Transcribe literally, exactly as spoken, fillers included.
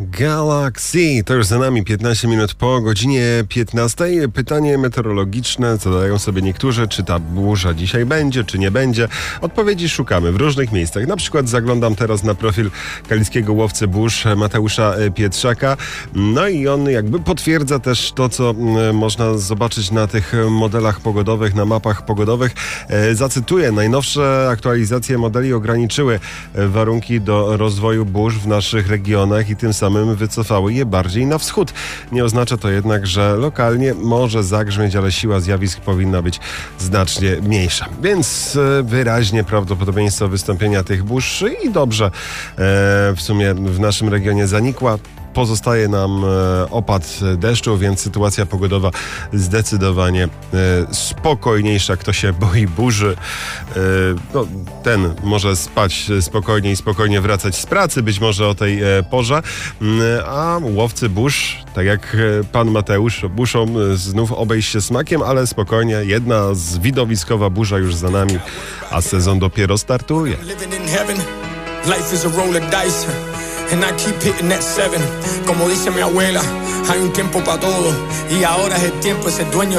Galaxy. To już za nami piętnaście minut po godzinie piętnastej. Pytanie meteorologiczne zadają sobie niektórzy, czy ta burza dzisiaj będzie, czy nie będzie. Odpowiedzi szukamy w różnych miejscach. Na przykład zaglądam teraz na profil kaliskiego łowcy burz Mateusza Pietrzaka. No i on jakby potwierdza też to, co można zobaczyć na tych modelach pogodowych, na mapach pogodowych. Zacytuję, najnowsze aktualizacje modeli ograniczyły warunki do rozwoju burz w naszych regionach i tym samym wycofały je bardziej na wschód. Nie oznacza to jednak, że lokalnie może zagrzmieć, ale siła zjawisk powinna być znacznie mniejsza. Więc wyraźnie prawdopodobieństwo wystąpienia tych burz i dobrze w sumie w naszym regionie zanikła. Pozostaje nam e, opad deszczu, więc sytuacja pogodowa zdecydowanie e, spokojniejsza. Kto się boi burzy, e, no, ten może spać spokojnie i spokojnie wracać z pracy, być może o tej e, porze, e, a łowcy burz, tak jak e, pan Mateusz, muszą e, znów obejść się smakiem, ale spokojnie, jedna z widowiskowa burza już za nami, a sezon dopiero startuje. Life is a roller dice, and I keep hitting that seven. Como dice mi abuela, hay un tiempo para todo, y ahora es el tiempo de ser dueño.